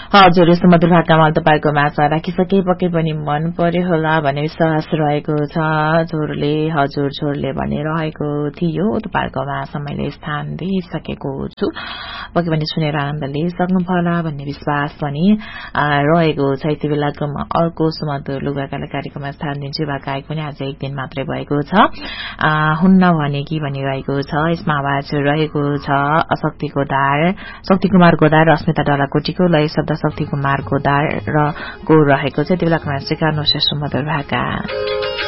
हजुर यस्तो मधुर भाकामा तपाईको माछा राखिसके पक्कै पनि मन पर्यो होला भन्ने विश्वास रहेको छ छोरले हजुर छोरले भनिरहेको थियो तपाईको माछा मैले स्थान दिइसकेको छु पक्कै पनि सुनेर आनन्द लिइसक्नु होला भन्ने विश्वास पनि रहेको छ यति बेलाको अर्को सुमधुर लुगाकाला कार्यक्रममा स्थान दिन्छु भाकायक पनि आज एक दिन मात्रै भएको छ हुन्न भने कि भनिरहेको छ यसमा आवाज रहेको छ शक्ति कुमार गोदार र अस्मिता डलाकोटीको लय शब्द शक्ति कुमार गोदार र को रहेको छ त्यो बेलाको मान्छेका नौशेष सुमधुर भाका